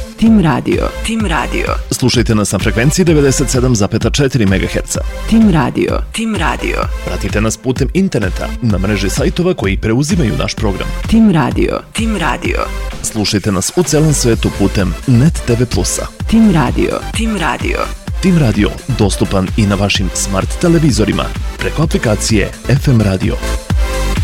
Tim Radio. Tim Radio. Slušajte nas na frekvenciji 97,4 MHz. Tim Radio. Tim Radio. Pratite nas putem interneta na mreži sajtova koji preuzimaju naš program. Tim Radio. Tim Radio. Slušajte nas u celom svetu putem Net TV Plusa. Tim Radio. Tim Radio. Tim Radio dostupan i na vašim smart televizorima preko aplikacije FM Radio.